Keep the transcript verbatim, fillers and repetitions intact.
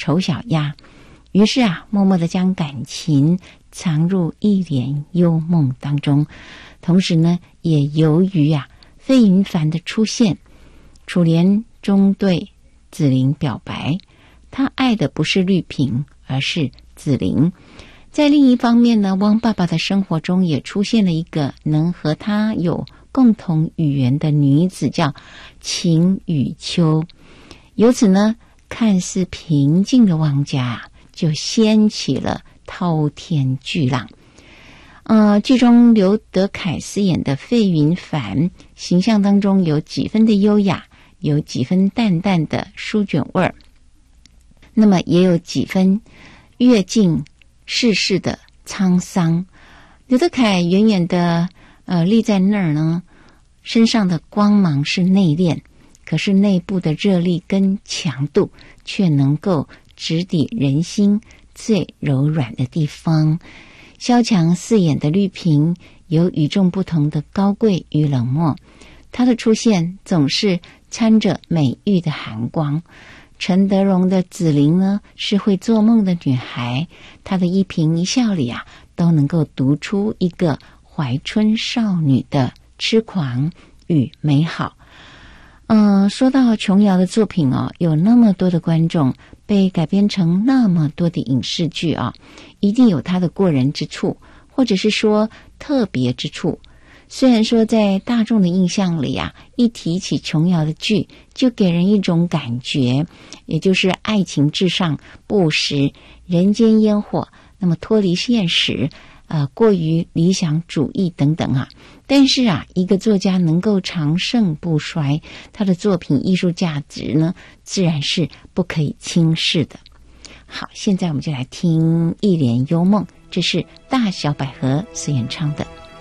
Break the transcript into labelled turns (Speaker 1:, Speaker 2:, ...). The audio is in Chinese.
Speaker 1: 丑小鸭，于是啊，默默地将感情藏入一帘幽梦当中。同时呢，也由于啊费云凡的出现，楚濂终对子霖表白，他爱的不是绿萍，而是子霖。在另一方面呢，汪爸爸的生活中也出现了一个能和他有共同语言的女子，叫秦雨秋。由此呢，看似平静的汪家就掀起了滔天巨浪。呃，剧中刘德凯饰演的费云凡形象当中有几分的优雅，有几分淡淡的书卷味儿，那么也有几分阅尽世事的沧桑。刘德凯远远的呃立在那儿呢，身上的光芒是内敛，可是内部的热力跟强度却能够直抵人心最柔软的地方。萧蔷饰演的绿萍有与众不同的高贵与冷漠，她的出现总是掺着美玉的寒光。陈德容的子霖呢，是会做梦的女孩，她的一颦一笑里啊，都能够读出一个怀春少女的痴狂与美好。嗯，说到琼瑶的作品哦，有那么多的观众，被改编成那么多的影视剧啊，一定有它的过人之处，或者是说特别之处。虽然说在大众的印象里啊，一提起琼瑶的剧，就给人一种感觉，也就是爱情至上、不实、人间烟火，那么脱离现实，呃，过于理想主义等等啊。但是啊，一个作家能够长盛不衰，他的作品艺术价值呢，自然是不可以轻视的。好，现在我们就来听《一帘幽梦》，这是大小百合所演唱的。